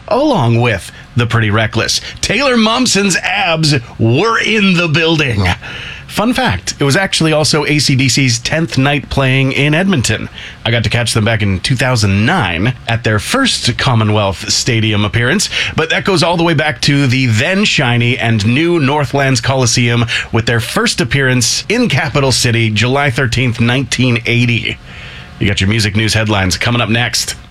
along with the Pretty Reckless. Taylor Momsen's abs were in the building. Fun fact, it was actually also AC/DC's 10th night playing in Edmonton. I got to catch them back in 2009 at their first Commonwealth Stadium appearance, but that goes all the way back to the then shiny and new Northlands Coliseum with their first appearance in Capital City, July 13th, 1980. You got your music news headlines coming up next.